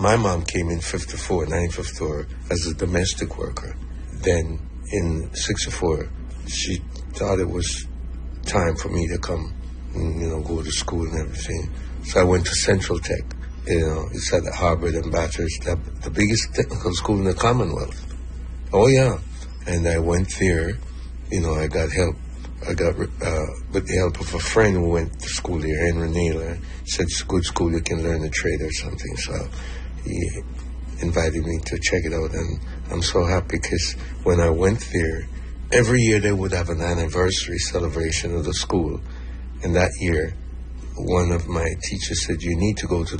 My mom came in 1954, as a domestic worker. Then in 64, she thought it was time for me to come and, go to school and everything. So I went to Central Tech. It's at Harvard and Bathurst, the biggest technical school in the Commonwealth. Oh, yeah. And I went there. I got help. I got, with the help of a friend who went to school there, Henry Naylor. Said it's a good school, you can learn a trade or something. So he invited me to check it out. And I'm so happy because when I went there, every year they would have an anniversary celebration of the school. And that year, one of my teachers said, you need to go to